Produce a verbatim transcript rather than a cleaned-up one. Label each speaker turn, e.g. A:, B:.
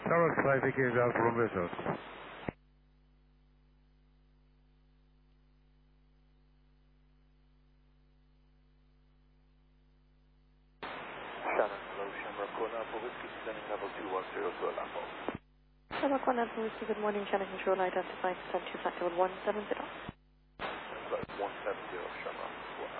A: Tower five, Vicky Alfa Romeo South.
B: Shannon, hello, Shamrock Corner for Whiskey, descending level two one zero to Alambo.
C: Shamrock one Alpha Whiskey, good morning. Channel control identified descent to flight level one seven zero.
B: Flight one seven zero, Shamrock.